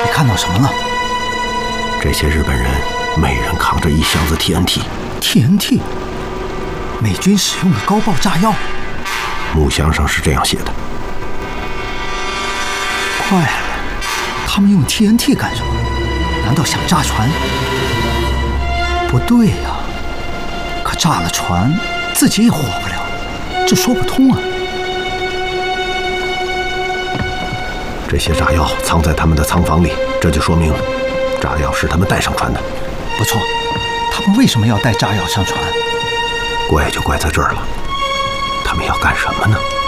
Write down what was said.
看到什么了？ 这些日本人每人扛着一箱子 TNT。 美军使用的高爆炸药。 木箱上是这样写的。 坏了，他们用 TNT 干什么？难道想炸船？不对呀，可炸了船，自己也活不了，这说不通啊。 这些炸药藏在他们的仓房里，这就说明炸药是他们带上船的。 不错，他们为什么要带炸药上船？ 怪就怪在这儿了，他们要干什么呢？